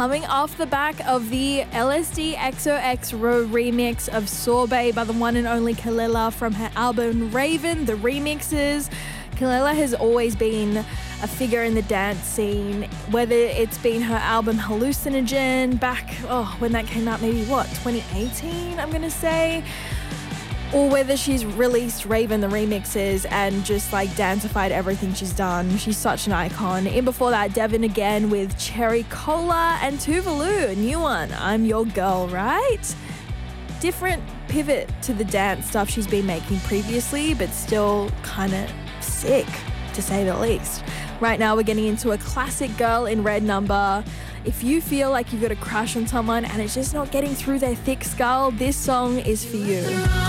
coming off the back of the LSD XOXO remix of Sorbet by the one and only Kelela from her album Raven, the remixes. Kelela has always been a figure in the dance scene, whether it's been her album Hallucinogen back, when that came out, maybe 2018, I'm going to say, or whether she's released Raven the remixes and just like dancified everything she's done. She's such an icon. In before that, Devin again with Cherry Cola, and Tuvalu, a new one, I'm Your Girl, right? Different pivot to the dance stuff she's been making previously, but still kind of sick, to say the least. Right now we're getting into a classic Girl in Red number. If you feel like you've got a crush on someone and it's just not getting through their thick skull, this song is for you.